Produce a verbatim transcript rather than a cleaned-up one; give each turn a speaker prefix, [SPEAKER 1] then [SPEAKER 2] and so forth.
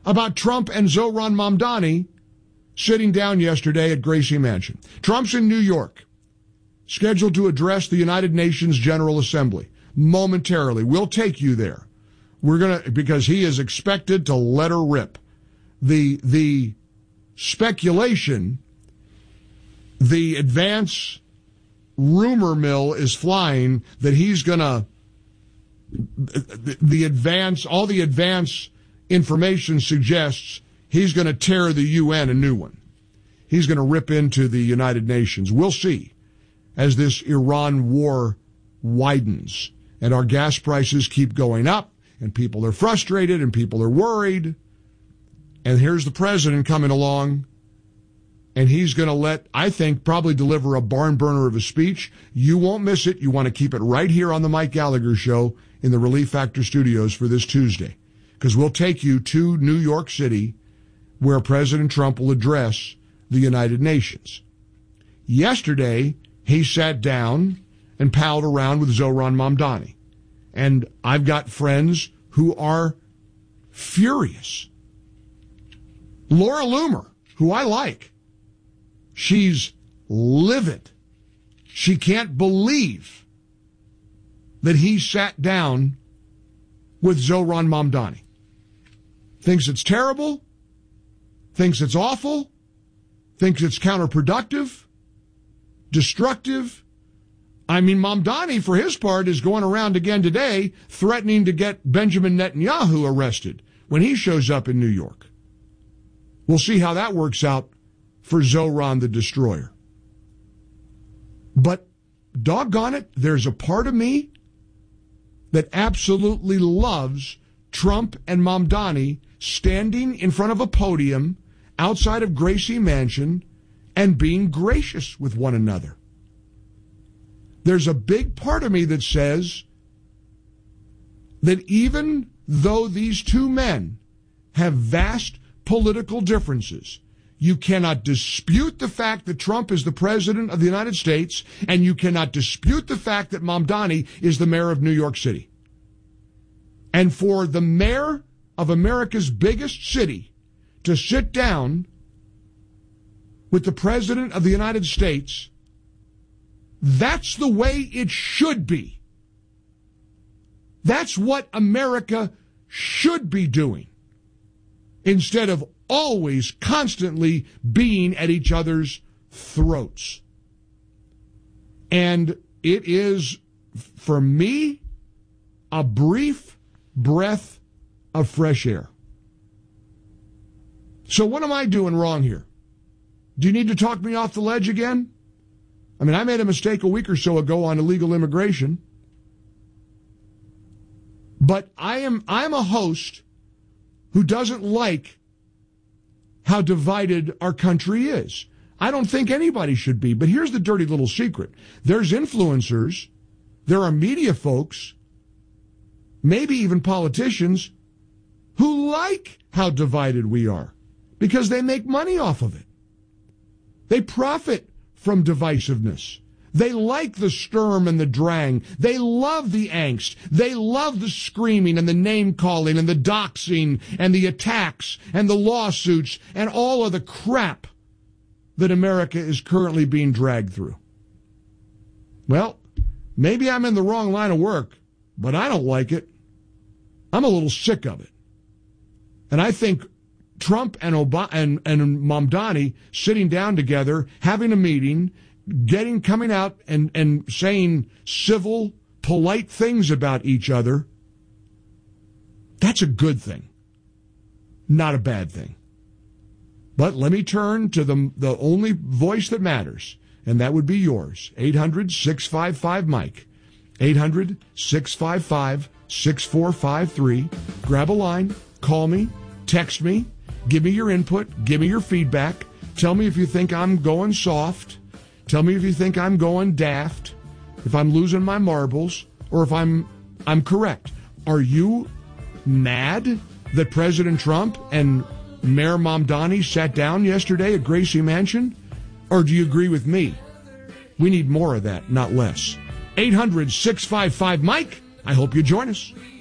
[SPEAKER 1] about Trump and Zohran Mamdani sitting down yesterday at Gracie Mansion. Trump's in New York, scheduled to address the United Nations General Assembly momentarily. We'll take you there. We're going to, because he is expected to let her rip. The, the speculation, the advance rumor mill is flying that he's going to, the, the advance, all the advance information suggests he's going to tear the U N a new one. He's going to rip into the United Nations. We'll see as this Iran war widens and our gas prices keep going up and people are frustrated and people are worried. And here's the president coming along and he's going to let, I think, probably deliver a barn burner of a speech. You won't miss it. You want to keep it right here on the Mike Gallagher Show in the Relief Factor Studios for this Tuesday, because we'll take you to New York City where President Trump will address the United Nations. Yesterday, he sat down and palled around with Zohran Mamdani. And I've got friends who are furious. Laura Loomer, who I like, she's livid. She can't believe that he sat down with Zohran Mamdani. Thinks it's terrible, thinks it's awful, thinks it's counterproductive, destructive. I mean, Mamdani, for his part, is going around again today threatening to get Benjamin Netanyahu arrested when he shows up in New York. We'll see how that works out for Zohran the Destroyer. But doggone it, there's a part of me that absolutely loves Trump and Mamdani standing in front of a podium outside of Gracie Mansion and being gracious with one another. There's a big part of me that says that even though these two men have vast political differences, you cannot dispute the fact that Trump is the president of the United States, and you cannot dispute the fact that Mamdani is the mayor of New York City. And for the mayor of America's biggest city to sit down with the president of the United States, that's the way it should be. That's what America should be doing, instead of always constantly being at each other's throats. And it is, for me, a brief breath of fresh air. So what am I doing wrong here? Do you need to talk me off the ledge again? I mean, I made a mistake a week or so ago on illegal immigration. But I am I'm a host who doesn't like how divided our country is. I don't think anybody should be. But here's the dirty little secret. There's influencers, there are media folks, maybe even politicians, who like how divided we are because they make money off of it. They profit from divisiveness. They like the Sturm and the Drang. They love the angst. They love the screaming and the name-calling and the doxing and the attacks and the lawsuits and all of the crap that America is currently being dragged through. Well, maybe I'm in the wrong line of work, but I don't like it. I'm a little sick of it. And I think Trump and Obama and, and Mamdani sitting down together, having a meeting, getting, coming out and, and saying civil, polite things about each other, that's a good thing, not a bad thing. But let me turn to the, the only voice that matters, and that would be yours. eight hundred, six five five, Mike. eight hundred, six five five, six four five three. Grab a line, call me, text me, give me your input, give me your feedback. Tell me if you think I'm going soft. Tell me if you think I'm going daft, if I'm losing my marbles, or if I'm I'm correct. Are you mad that President Trump and Mayor Mamdani sat down yesterday at Gracie Mansion? Or do you agree with me? We need more of that, not less. eight hundred, six five five, Mike. I hope you join us.